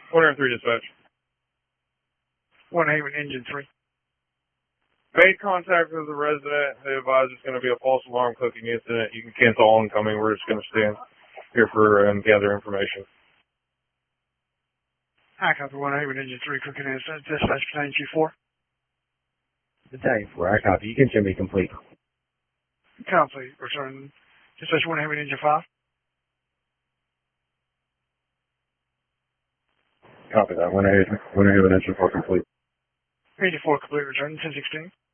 103 dispatch. One Haven Engine 3. Made contact with the resident. They advise it's going to be a false alarm cooking incident. You can cancel all incoming. We're just going to stand here for and gather information. I copy. One Haven Engine 3 cooking incident. Dispatch Battalion Q4. Battalion 4, I copy. You can send me complete. Complete. Return. Dispatch 1 Haven Engine 5. Copy that. 1 Haven Engine 4 complete. Engine 4 complete. Return. 1016.